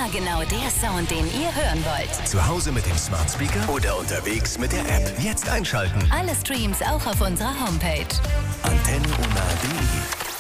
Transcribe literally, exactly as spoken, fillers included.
Immer genau der Sound, den ihr hören wollt. Zu Hause mit dem Smart Speaker oder unterwegs mit der App. Jetzt einschalten. Alle Streams auch auf unserer Homepage. antenne ona punkt de